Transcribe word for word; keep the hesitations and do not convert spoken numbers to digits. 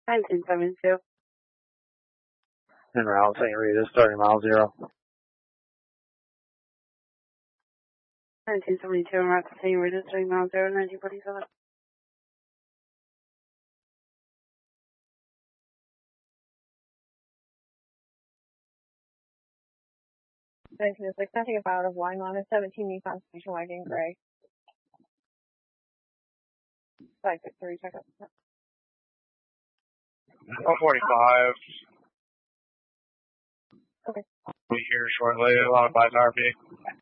nineteen seventy-two. En route, Saint Rita, starting mile zero. nineteen seventy-two, en route to Saint Rita, starting mile zero, nineteen forty-seven. nineteen oh six, nothing about of line on a seventeen knee Constitution wagon gray. five six three, check up. one forty-five. Okay. Be here shortly, a lot of five R P.